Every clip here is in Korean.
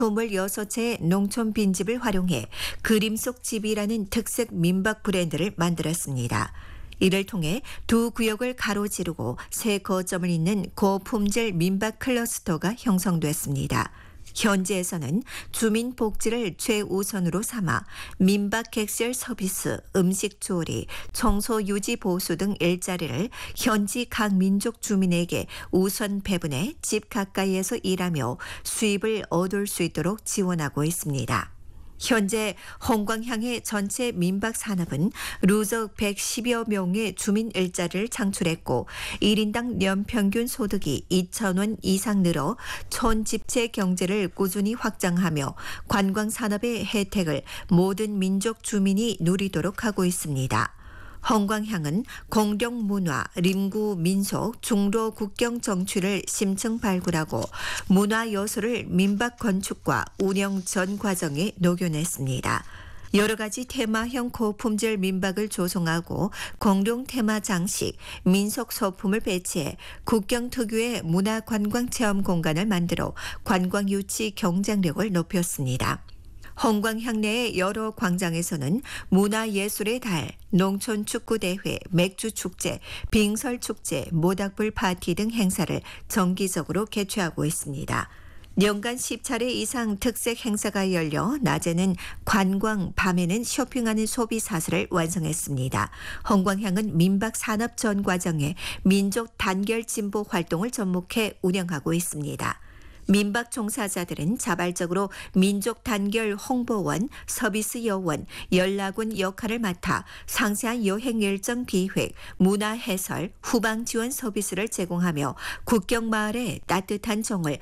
26채의 농촌 빈집을 활용해 그림 속 집이라는 특색 민박 브랜드를 만들었습니다. 이를 통해 두 구역을 가로지르고 세 거점을 잇는 고품질 민박 클러스터가 형성됐습니다. 현지에서는 주민 복지를 최우선으로 삼아 민박 객실 서비스, 음식 조리, 청소 유지 보수 등 일자리를 현지 각 민족 주민에게 우선 배분해 집 가까이에서 일하며 수입을 얻을 수 있도록 지원하고 있습니다. 현재 홍광향의 전체 민박 산업은 누적 110여 명의 주민 일자리를 창출했고 1인당 연평균 소득이 2,000원 이상 늘어 촌집체 경제를 꾸준히 확장하며 관광산업의 혜택을 모든 민족 주민이 누리도록 하고 있습니다. 홍광향은 공룡 문화, 림구 민속, 중로 국경 정취를 심층 발굴하고 문화 요소를 민박 건축과 운영 전 과정에 녹여냈습니다. 여러 가지 테마형 고품질 민박을 조성하고 공룡 테마 장식, 민속 소품을 배치해 국경 특유의 문화 관광 체험 공간을 만들어 관광 유치 경쟁력을 높였습니다. 홍광향 내의 여러 광장에서는 문화예술의 달, 농촌 축구대회, 맥주축제, 빙설축제, 모닥불 파티 등 행사를 정기적으로 개최하고 있습니다. 연간 10차례 이상 특색 행사가 열려 낮에는 관광, 밤에는 쇼핑하는 소비 사슬을 완성했습니다. 홍광향은 민박 산업 전 과정에 민족 단결 진보 활동을 접목해 운영하고 있습니다. 민박 종사자들은 자발적으로 민족 단결 홍보원, 서비스 요원, 연락원 역할을 맡아 상세한 여행 일정 기획, 문화 해설, 후방 지원 서비스를 제공하며 국경 마을의 따뜻한 정을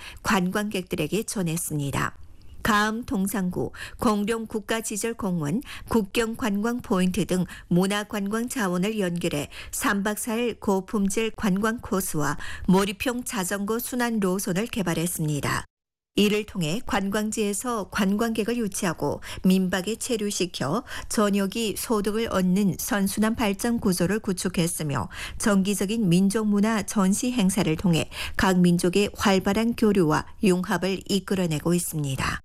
관광객들에게 전했습니다. 가암 동상구, 공룡 국가지절공원, 국경 관광 포인트 등 문화관광 자원을 연결해 3박 4일 고품질 관광 코스와 몰입형 자전거 순환 노선을 개발했습니다. 이를 통해 관광지에서 관광객을 유치하고 민박에 체류시켜 전역이 소득을 얻는 선순환 발전 구조를 구축했으며 정기적인 민족문화 전시 행사를 통해 각 민족의 활발한 교류와 융합을 이끌어내고 있습니다.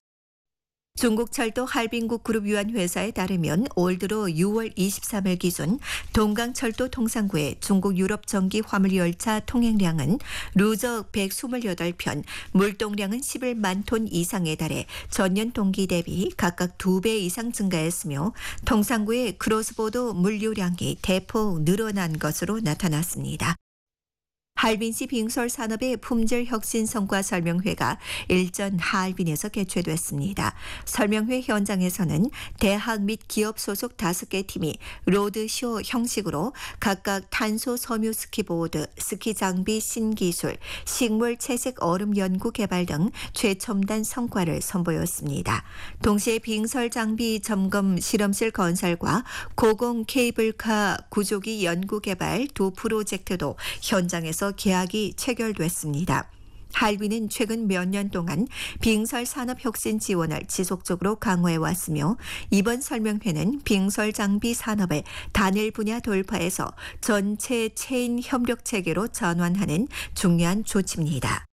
중국철도 할빈국 그룹 유한회사에 따르면 올 들어 6월 23일 기준 동강철도 통상구의 중국 유럽 전기 화물 열차 통행량은 누적 128편, 물동량은 11만 톤 이상에 달해 전년 동기 대비 각각 2배 이상 증가했으며 통상구의 크로스보드 물류량이 대폭 늘어난 것으로 나타났습니다. 할빈시 빙설 산업의 품질 혁신 성과 설명회가 일전 하얼빈에서 개최됐습니다. 설명회 현장에서는 대학 및 기업 소속 5개 팀이 로드쇼 형식으로 각각 탄소 섬유 스키보드, 스키 장비 신기술, 식물 채색 얼음 연구 개발 등 최첨단 성과를 선보였습니다. 동시에 빙설 장비 점검 실험실 건설과 고공 케이블카 구조기 연구 개발 두 프로젝트도 현장에서 계약이 체결됐습니다. 할빈은 최근 몇 년 동안 빙설 산업 혁신 지원을 지속적으로 강화해 왔으며 이번 설명회는 빙설 장비 산업을 단일 분야 돌파해서 전체 체인 협력 체계로 전환하는 중요한 조치입니다.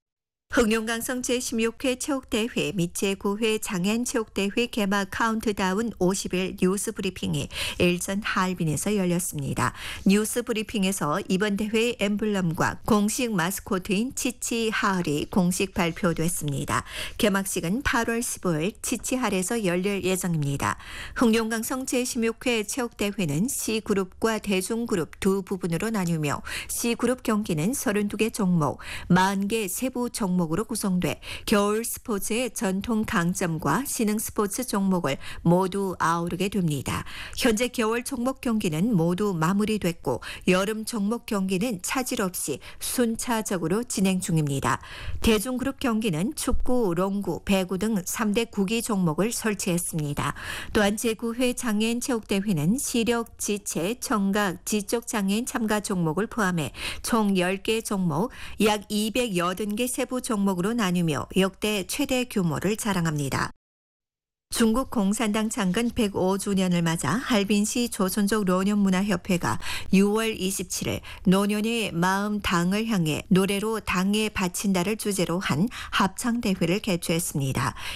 흥룡강성 제16회 체육대회 및 제9회 장애인 체육대회 개막 카운트다운 50일 뉴스 브리핑이 일전 하얼빈에서 열렸습니다. 뉴스 브리핑에서 이번 대회의 엠블럼과 공식 마스코트인 치치하얼이 공식 발표됐습니다. 개막식은 8월 15일 치치하얼에서 열릴 예정입니다. 흥룡강성 제16회 체육대회는 C그룹과 대중그룹 두 부분으로 나뉘며 C그룹 경기는 32개 종목, 40개 세부 종목으로 구성돼 겨울 스포츠의 전통 강점과 신흥 스포츠 종목을 모두 아우르게 됩니다. 현재 겨울 종목 경기는 모두 마무리됐고 여름 종목 경기는 차질 없이 순차적으로 진행 중입니다. 대중그룹 경기는 축구, 롱구, 배구 등 3대 구기 종목을 설치했습니다. 또한 제9회 장애인 체육대회는 시력, 지체, 청각, 지적 장애인 참가 종목을 포함해 총 10개 종목, 약 280개 세부 종목으로 나뉘며 역대 최대 규모를 자랑합니다. 중국 공산당 창건 105주년을 맞아 할빈시 조선족 노년문화협회가 6월 27일 노년의 마음 당을 향해 노래로 당에 바친다를 주제로 한 합창대회를 개최했습니다.